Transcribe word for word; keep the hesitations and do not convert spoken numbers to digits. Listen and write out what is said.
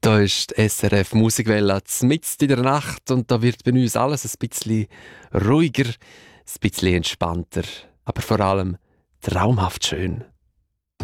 Da ist die S R F Musikwelle mitten in der Nacht und da wird bei uns alles ein bisschen ruhiger, ein bisschen entspannter, aber vor allem traumhaft schön.